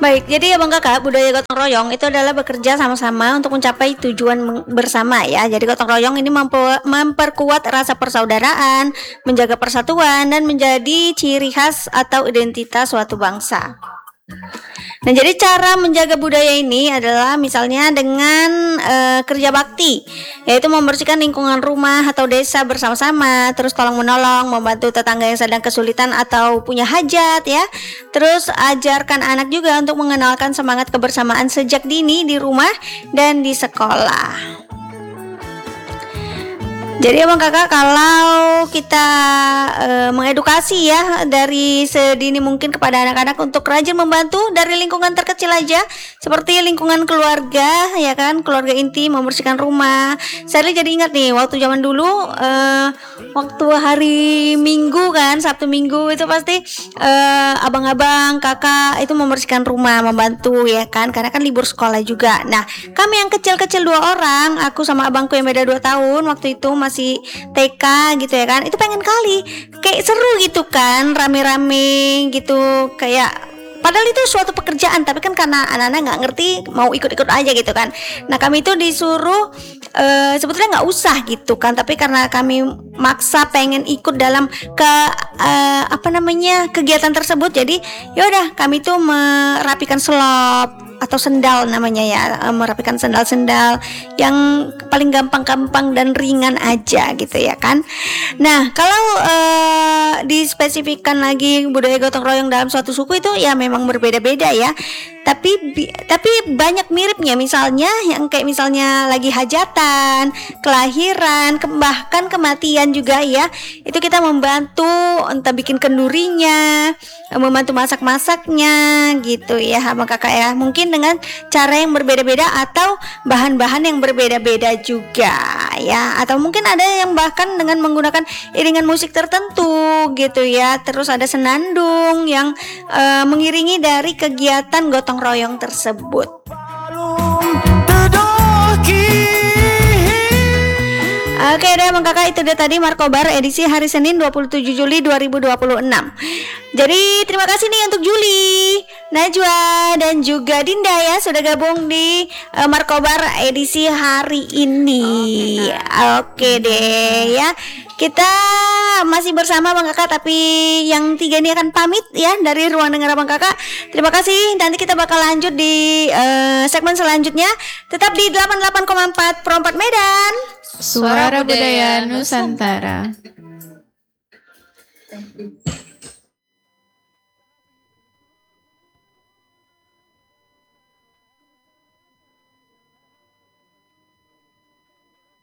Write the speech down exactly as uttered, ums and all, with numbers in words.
Baik, jadi ya Bang Kakak, budaya gotong royong itu adalah bekerja sama-sama untuk mencapai tujuan bersama ya. Jadi gotong royong ini memper- memperkuat rasa persaudaraan, menjaga persatuan dan menjadi ciri khas atau identitas suatu bangsa. Nah, jadi cara menjaga budaya ini adalah misalnya dengan uh, kerja bakti, yaitu membersihkan lingkungan rumah atau desa bersama-sama, terus tolong menolong, membantu tetangga yang sedang kesulitan atau punya hajat ya. Terus ajarkan anak juga untuk mengenalkan semangat kebersamaan sejak dini di rumah dan di sekolah. Jadi Abang Kakak, kalau kita e, mengedukasi ya dari sedini mungkin kepada anak-anak untuk rajin membantu dari lingkungan terkecil aja, seperti lingkungan keluarga ya kan, keluarga inti, membersihkan rumah. Saya jadi ingat nih waktu zaman dulu e, waktu hari Minggu kan, Sabtu Minggu itu pasti e, abang-abang kakak itu membersihkan rumah, membantu ya kan, karena kan libur sekolah juga. Nah, kami yang kecil-kecil dua orang, aku sama abangku yang beda dua tahun waktu itu masih T K gitu ya kan, itu pengen kali kayak seru gitu kan, rame-rame gitu, kayak padahal itu suatu pekerjaan tapi kan karena anak-anak nggak ngerti mau ikut-ikut aja gitu kan. Nah, kami itu disuruh uh, sebetulnya nggak usah gitu kan, tapi karena kami maksa pengen ikut dalam ke uh, apa namanya kegiatan tersebut, jadi yaudah kami tuh merapikan selop atau sendal namanya ya, merapikan sendal-sendal yang paling gampang-gampang dan ringan aja gitu ya kan. Nah, kalau uh, dispesifikkan lagi budaya gotong royong dalam suatu suku itu ya memang berbeda-beda ya. Tapi bi- tapi banyak miripnya, misalnya yang kayak misalnya lagi hajatan, kelahiran, ke- bahkan kematian juga ya. Itu kita membantu entah bikin kendurinya, membantu masak-masaknya gitu ya Abang Kakak ya. Mungkin dengan cara yang berbeda-beda atau bahan-bahan yang berbeda-beda juga ya. Atau mungkin ada yang bahkan dengan menggunakan iringan musik tertentu gitu ya. Terus ada senandung yang uh, mengiringi dari kegiatan gotong royong tersebut. Oke deh Bang Kakak, itu dia tadi Markobar edisi hari Senin dua puluh tujuh Juli dua ribu dua puluh enam. Jadi terima kasih nih untuk Juli, Najwa dan juga Dinda ya sudah gabung di uh, Markobar edisi hari ini. Oke deh ya. Kita masih bersama Bang Kakak, tapi yang tiga ini akan pamit ya dari ruang dengar Bang Kakak. Terima kasih. Nanti kita bakal lanjut di uh, segmen selanjutnya. Tetap di delapan puluh delapan koma empat Pro empat Medan. Suara Budaya Nusantara.